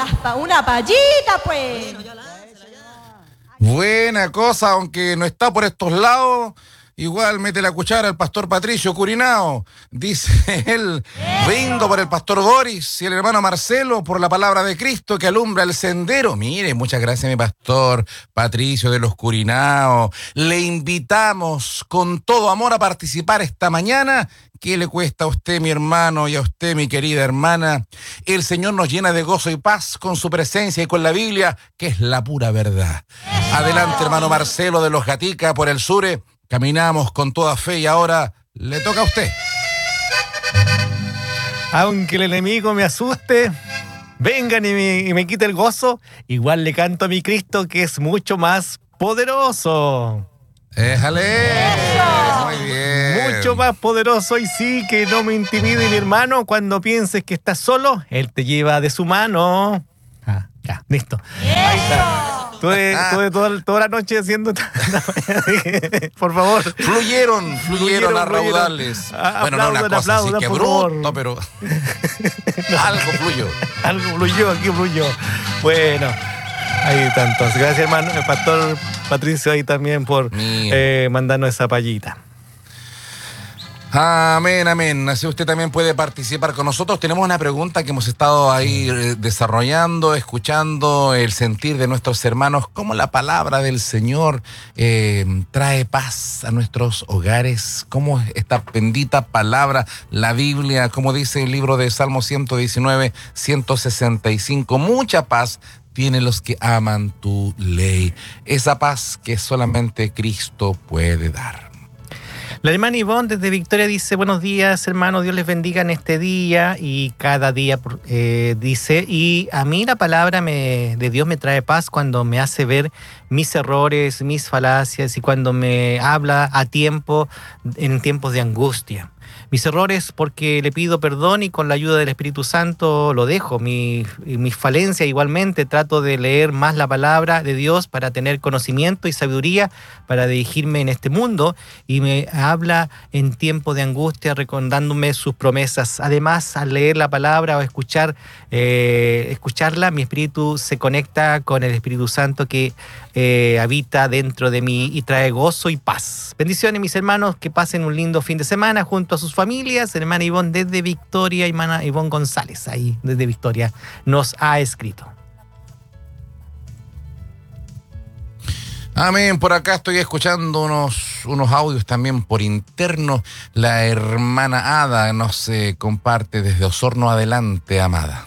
una payita, pues. Buena cosa, aunque no está por estos lados. Igual mete la cuchara el pastor Patricio Curinao. Dice él, brindo por el pastor Boris y el hermano Marcelo por la palabra de Cristo que alumbra el sendero. Mire, muchas gracias mi pastor Patricio de los Curinao. Le invitamos con todo amor a participar esta mañana. ¿Qué le cuesta a usted, mi hermano, y a usted, mi querida hermana? El Señor nos llena de gozo y paz con su presencia y con la Biblia, que es la pura verdad. Adelante, hermano Marcelo de los Gatica por el Sure. Caminamos con toda fe y ahora le toca a usted. Aunque el enemigo me asuste, vengan y me quite el gozo, igual le canto a mi Cristo que es mucho más poderoso. ¡Éjale! Muy bien. Mucho más poderoso y sí, que no me intimide mi hermano. Cuando pienses que estás solo, Él te lleva de su mano. Ya, listo. Ahí está. Estuve toda la noche haciendo... Por favor. Fluyeron a raudales. Bueno, no una cosa así que bruto, pero... Algo fluyó. Aquí fluyó. Bueno, ahí tanto. Gracias, hermano. El pastor Patricio ahí también por mandarnos esa payita. Amén, amén. Así usted también puede participar con nosotros. Tenemos una pregunta que hemos estado ahí desarrollando, escuchando el sentir de nuestros hermanos. ¿Cómo la palabra del Señor trae paz a nuestros hogares? ¿Cómo esta bendita palabra, la Biblia, como dice el libro de Salmo 119, 165, mucha paz tienen los que aman tu ley. Esa paz que solamente Cristo puede dar. La hermana Ivonne desde Victoria dice, buenos días hermanos, Dios les bendiga en este día y cada día, dice, y a mí la palabra de Dios me trae paz cuando me hace ver mis errores, mis falacias y cuando me habla a tiempo, en tiempos de angustia. Mis errores porque le pido perdón y con la ayuda del Espíritu Santo lo dejo. Mis falencias igualmente trato de leer más la palabra de Dios para tener conocimiento y sabiduría para dirigirme en este mundo y me habla en tiempo de angustia recordándome sus promesas. Además, al leer la palabra o escucharla, mi espíritu se conecta con el Espíritu Santo que habita dentro de mí y trae gozo y paz. Bendiciones mis hermanos, que pasen un lindo fin de semana junto a sus familias. Hermana Ivonne desde Victoria, hermana Ivonne González ahí desde Victoria nos ha escrito. Amén, por acá estoy escuchando unos audios también por interno. La hermana Ada nos comparte desde Osorno. Adelante, amada.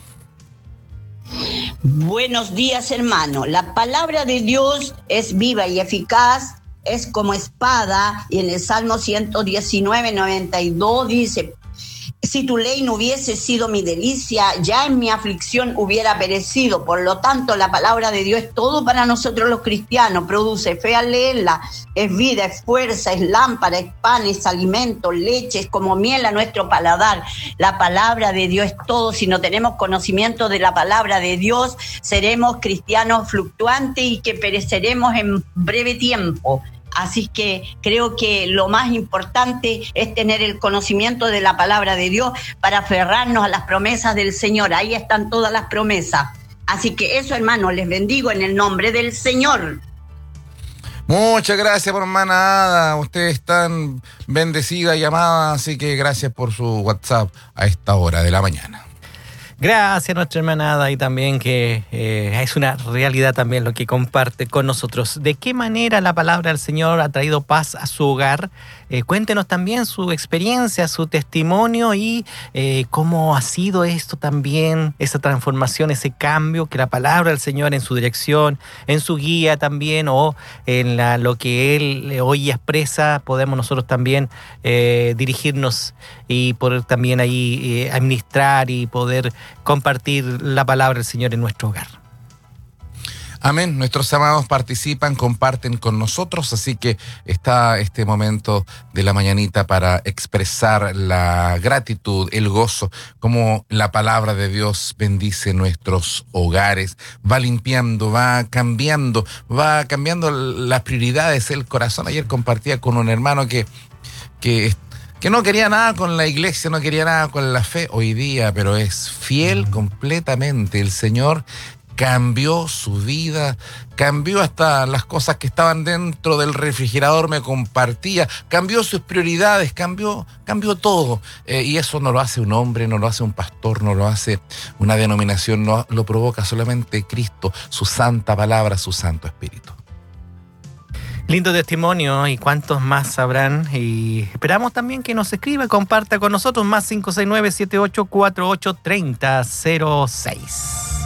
Buenos días, hermano. La palabra de Dios es viva y eficaz, es como espada, y en el Salmo 119, 92 dice: si tu ley no hubiese sido mi delicia, ya en mi aflicción hubiera perecido. Por lo tanto, la palabra de Dios es todo para nosotros los cristianos. Produce fe al leerla, es vida, es fuerza, es lámpara, es pan, es alimento, leche, es como miel a nuestro paladar. La palabra de Dios es todo. Si no tenemos conocimiento de la palabra de Dios, seremos cristianos fluctuantes y que pereceremos en breve tiempo. Así que creo que lo más importante es tener el conocimiento de la palabra de Dios para aferrarnos a las promesas del Señor. Ahí están todas las promesas. Así que eso, hermanos, les bendigo en el nombre del Señor. Muchas gracias, hermana Ada. Usted es tan bendecida y amada, así que gracias por su WhatsApp a esta hora de la mañana. Gracias a nuestra hermana Ada y también que es una realidad también lo que comparte con nosotros. ¿De qué manera la palabra del Señor ha traído paz a su hogar? Cuéntenos también su experiencia, su testimonio y cómo ha sido esto también, esa transformación, ese cambio que la palabra del Señor en su dirección, en su guía también o en lo que Él hoy expresa, podemos nosotros también dirigirnos y poder también ahí administrar y poder compartir la palabra del Señor en nuestro hogar. Amén. Nuestros amados participan, comparten con nosotros, así que está este momento de la mañanita para expresar la gratitud, el gozo, como la palabra de Dios bendice nuestros hogares, va limpiando, va cambiando las prioridades, el corazón. Ayer compartía con un hermano que que no quería nada con la iglesia, no quería nada con la fe hoy día, pero es fiel completamente. El Señor cambió su vida, cambió hasta las cosas que estaban dentro del refrigerador, me compartía, cambió sus prioridades, cambió todo. Y eso no lo hace un hombre, no lo hace un pastor, no lo hace una denominación, no lo provoca solamente Cristo, su santa palabra, su Santo Espíritu. Lindo testimonio, y cuántos más sabrán, y esperamos también que nos escriba, comparta con nosotros, más 569-7848-3006.